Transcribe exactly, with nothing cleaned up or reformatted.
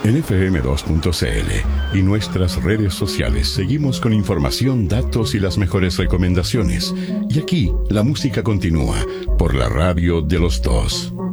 En F M dos punto C L y nuestras redes sociales seguimos con información, datos y las mejores recomendaciones. Y aquí la música continúa por la radio de los dos.